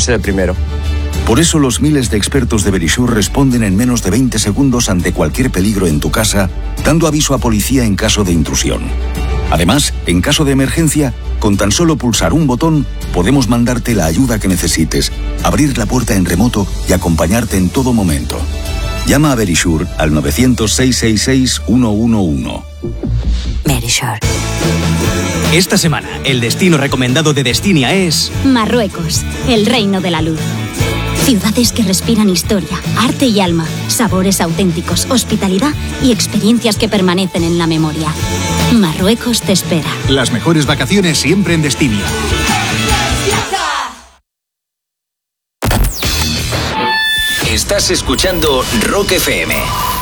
por ser el primero. Por eso los miles de expertos de Verisure responden en menos de 20 segundos ante cualquier peligro en tu casa, dando aviso a policía en caso de intrusión. Además, en caso de emergencia, con tan solo pulsar un botón, podemos mandarte la ayuda que necesites, abrir la puerta en remoto y acompañarte en todo momento. Llama a Verisure al 900-666-111. Verisure. Esta semana, el destino recomendado de Destinia es... Marruecos, el reino de la luz. Ciudades que respiran historia, arte y alma, sabores auténticos, hospitalidad y experiencias que permanecen en la memoria. Marruecos te espera. Las mejores vacaciones siempre en Destinia. Estás escuchando Rock FM.